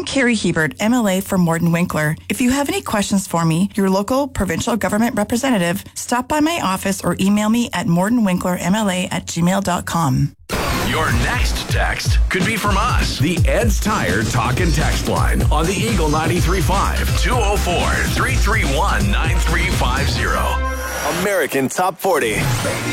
I'm Carrie Hebert, MLA for Morden Winkler. If you have any questions for me, your local provincial government representative, stop by my office or email me at mordenwinklermla@gmail.com. Your next text could be from us. The Ed's Tire Talk and Text line on the Eagle 93.5 204-331-9350. American Top 40.